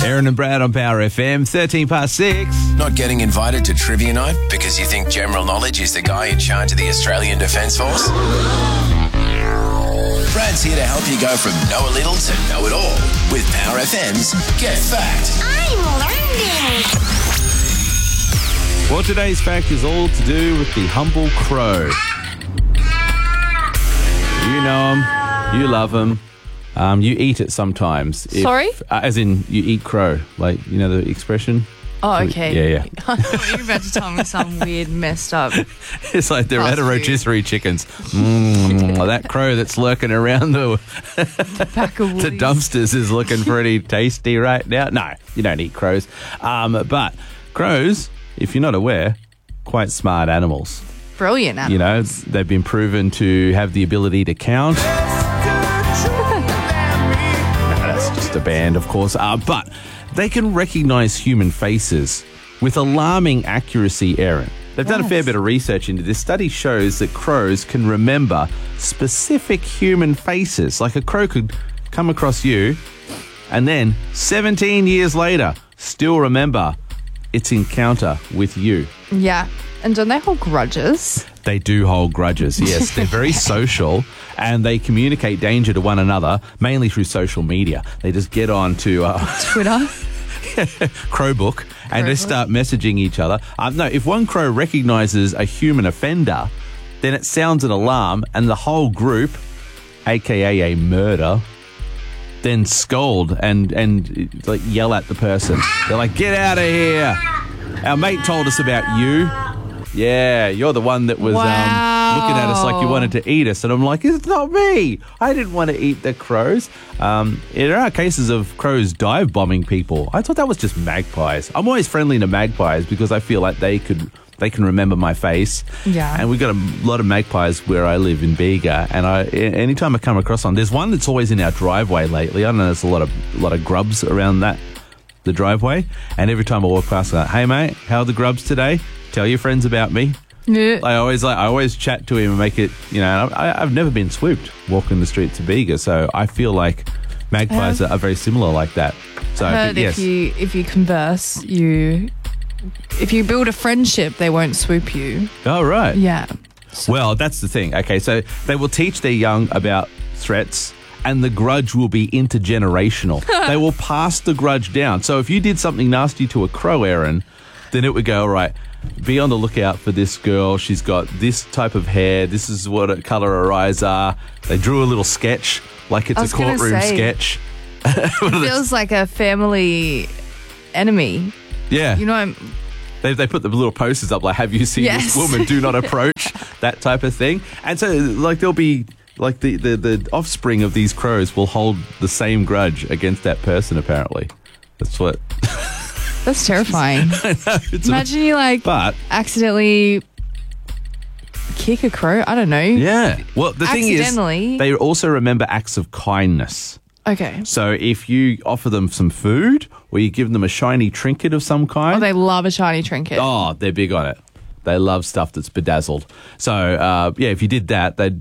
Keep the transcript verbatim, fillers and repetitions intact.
Aaron and Brad on Power F M, thirteen past six. Not getting invited to trivia night because you think general knowledge is the guy in charge of the Australian Defence Force? Brad's here to help you go from know a little to know it all with Power F M's Get Fact. I'm learning. Well, today's fact is all to do with the humble crow. You know him, you love him, um, you eat it sometimes. If, Sorry? Uh, as in, you eat crow, like, you know the expression? Oh, okay. Yeah, yeah. I thought you were about to tell me some weird, messed up. It's like they're Fast out of food. rotisserie chickens. Mm, that crow that's lurking around the, Pack of the Woolies. dumpsters is looking pretty tasty right now. No, you don't eat crows. Um, but crows, if you're not aware, quite smart animals. Brilliant animal. You know, they've been proven to have the ability to count. No, that's just a band, of course. Uh, but they can recognize human faces with alarming accuracy, Aaron. They've done a fair Yes. bit of research into this. Study shows that crows can remember specific human faces. Like a crow could come across you and then seventeen years later still remember its encounter with you. Yeah. And don't they hold grudges? They do hold grudges, yes. They're very social and they communicate danger to one another, mainly through social media. They just get on to uh, Twitter? Crowbook and just start messaging each other. Um, no, if one crow recognises a human offender, then it sounds an alarm and the whole group, a k a a murder, then scold and, and like yell at the person. They're like, get out of here. Our mate told us about you. Yeah, you're the one that was Wow. um, looking at us like you wanted to eat us. And I'm like, it's not me. I didn't want to eat the crows. Um, there are cases of crows dive bombing people. I thought that was just magpies. I'm always friendly to magpies because I feel like they could they can remember my face. Yeah. And we've got a lot of magpies where I live in Bega. And I, anytime I come across one, there's one that's always in our driveway lately. I know there's a lot of a lot of grubs around that the driveway. And every time I walk past, I'm like, hey mate, how are the grubs today? Tell your friends about me. Yeah. I always like I always chat to him and make it, you know, I, I've never been swooped walking the streets of Bega, so I feel like magpies are, are very similar like that. So I heard yes. if you if you converse, you if you build a friendship, they won't swoop you. Oh, right. Yeah. Well, that's the thing. Okay, so they will teach their young about threats and the grudge will be intergenerational. They will pass the grudge down. So if you did something nasty to a crow, Aaron, then it would go, all right, be on the lookout for this girl. She's got this type of hair. This is what colour her eyes are. They drew a little sketch, like it's I a was gonna courtroom say. sketch. Feels like a family enemy. Yeah. You know, I'm, They, they put the little posters up like, have you seen Yes. this woman? Do not approach, that type of thing. And so, like, there'll be, like, the, the, the offspring of these crows will hold the same grudge against that person, apparently. That's what... that's terrifying. it's Imagine you like But, accidentally kick a crow. I don't know. yeah. Well, the thing is, Accidentally. they also remember acts of kindness. Okay. So if you offer them some food or you give them a shiny trinket of some Oh, kind... they love a shiny trinket. Oh, they're big on it. They love stuff that's bedazzled. So, uh, yeah, if you did that, they'd